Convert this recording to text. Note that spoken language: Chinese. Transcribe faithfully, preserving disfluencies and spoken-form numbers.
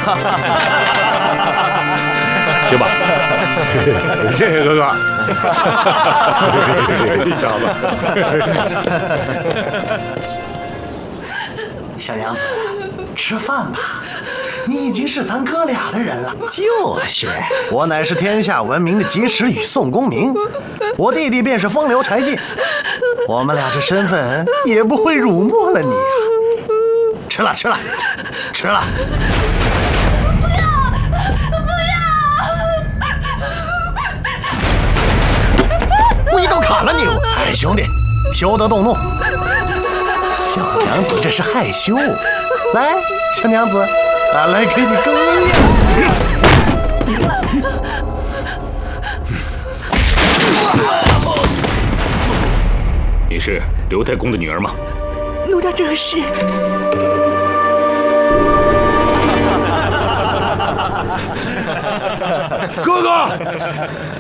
去吧。 谢谢哥哥。 小子， 小娘子，吃饭吧。你已经是咱哥俩的人了。 就是， 我乃是天下闻名的及时雨宋公明，我弟弟便是风流柴进，我们俩这身份也不会辱没了你啊。吃了，吃了，吃了。 不要，不要！我一刀砍了你！哎，兄弟，休得动怒。小娘子这是害羞。来，小娘子。俺来给你更衣。 你是刘太公的女儿吗？ 奴家正是。 哥哥。